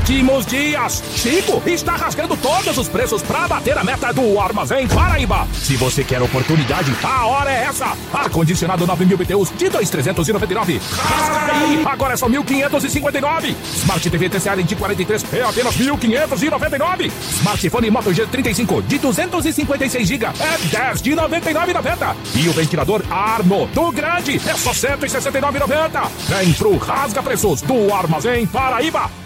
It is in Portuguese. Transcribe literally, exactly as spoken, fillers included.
últimos dias. Chico está rasgando todos os preços para bater a meta do Armazém Paraíba. Se você quer oportunidade, a hora é essa. Ar-condicionado nove mil B T Us de dois mil trezentos e noventa e nove. Rasga aí, agora é só mil quinhentos e cinquenta e nove. Smart T V T C L de quarenta e três é apenas mil quinhentos e noventa e nove. Smartphone Moto G trinta e cinco de duzentos e cinquenta e seis gigas é dez de noventa e nove reais e noventa centavos. E o ventilador Arno do Grande é só cento e sessenta e nove reais e noventa centavos. Vem pro Rasga Preços do Armazém Paraíba.